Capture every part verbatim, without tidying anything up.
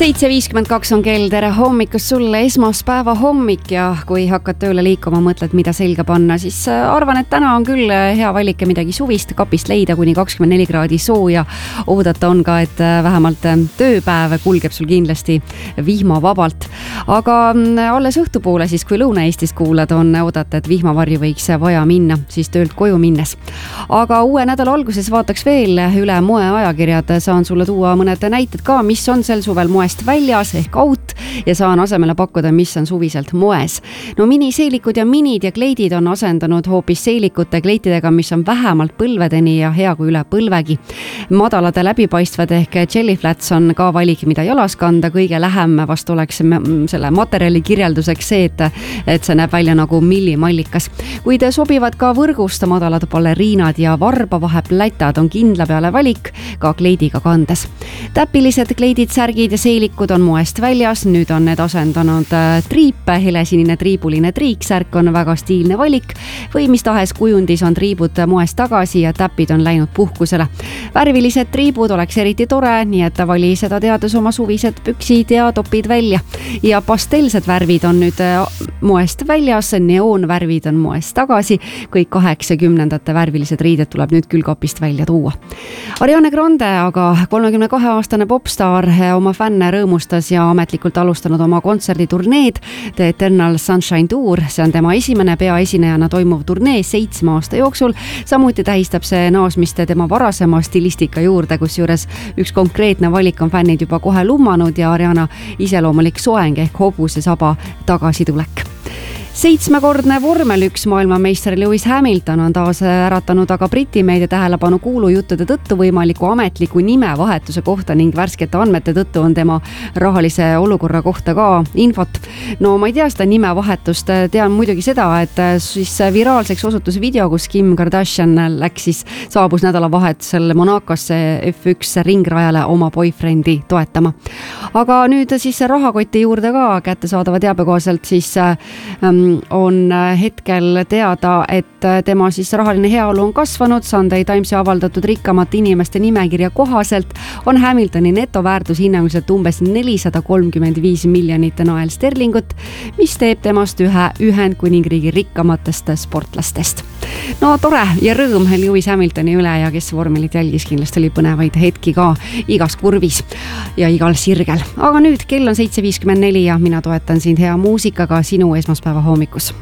seitse viiskümmend kaks on kell, tere hommikust sulle, esmaspäeva hommik ja kui hakkad tööle liikuma, mõtled, mida selga panna, siis arvan, et täna on küll hea valik midagi suvist kapist leida, kuni kakskümmend neli kraadi sooja. Oodata on ka, et vähemalt tööpäev kulgeb sul kindlasti vihmavabalt. Aga alles õhtupoole siis, kui Lõuna-Eestis kuulad, on oodata, et vihmavarju võiks vaja minna, siis töölt koju minnes. Aga uue nädala alguses vaataks veel üle moeajakirjad, saan sulle tuua mõned näited ka, mis on sel suvel moest väljas ehk out ja saan asemele pakkuda, mis on suviselt moes. No miniseelikud ja minid ja kleidid on asendanud hoopis seelikute kleitidega, mis on vähemalt põlvedeni ja hea kui üle põlvegi. Madalad ja läbipaistvad ehk jellyflats on ka valik, mida jalas kanda, kõige lähem vast oleks selle materjali kirjelduseks see, et, et see näeb välja nagu millimallikas. Kuid sobivad ka võrgust madalad balleriinad ja varbavahe plätad on kindla peale valik ka kleidiga kandes. Täpilised kleidid, särgid ja seelikud on moest väljas, nüüd on need asendanud triipe, helesinine triibuline triiksärk on väga stiilne valik või mis tahes kujundis on triibud moest tagasi ja täpid on läinud puhkusele. Värvilised triibud oleks eriti tore, nii et vali seda teades oma suvised püksid ja topid välja. Ja pastelsed värvid on nüüd moest väljas, neoonvärvid on moest tagasi, kõik kaheksakümnendate värvilised riided tuleb nüüd küll kapist välja tuua. Ariana Grande, aga kolmekümne kahe aastane popstar oma fänne rõõmustas ja ametlikult alustanud oma kontserditurneed The Eternal Sunshine Tour. See on tema esimene peaesinejana toimuv turnee seitsme aasta jooksul. Samuti tähistab see naasmist tema varasema stilistika juurde, kus juures üks konkreetne valik on fännid juba kohe lummanud ja Ariana iseloomulik soeng ehk hobuse saba tagasitulek. Seitsmekordne vormel üks maailmameister Lewis Hamilton on taas äratanud aga Briti meedia tähelepanu kuulujuttude tõttu võimaliku ametliku nimevahetuse kohta ning värskete andmete tõttu on tema rahalise olukorra kohta ka infot. No ma ei tea seda nimevahetust, tean muidugi seda, et siis viraalseks osutus video, kus Kim Kardashian läks siis, saabus nädalavahetusel Monacosse F üks ringrajale oma boyfriendi toetama. Aga nüüd siis rahakoti juurde ka kättesaadava teabe kohaselt siis ähm, on hetkel teada, et tema siis rahaline heaolu on kasvanud. Sunday Timesi avaldatud rikkamate inimeste nimekirja kohaselt on Hamiltoni netoväärtus hinnanguliselt umbes nelisada kolmkümmend viis miljonit nael sterlingut, mis teeb temast ühe Ühendkuningriigi rikkamatest sportlastest. No tore ja rõõm Lewis Hamiltoni üle ja kes vormelit jälgis, kindlasti oli põnevaid hetki ka igas kurvis ja igal sirgel. Aga nüüd kell on seitse viiskümmend neli ja mina toetan sind hea muusikaga sinu esmaspäeva hommikus.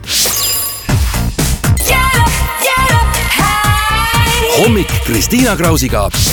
Hommik Kristiina Krausiga